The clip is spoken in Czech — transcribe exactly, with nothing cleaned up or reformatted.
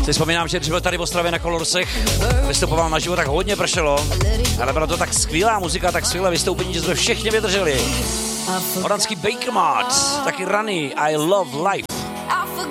Si vzpomínám, že když byl tady v Ostravě na Colorsech, vystupoval naživo, tak hodně pršelo, ale byla to tak skvělá muzika, tak skvělé vystoupení, že jsme všichni vydrželi. Holandský Bakermat, taky Rany, I Love Life.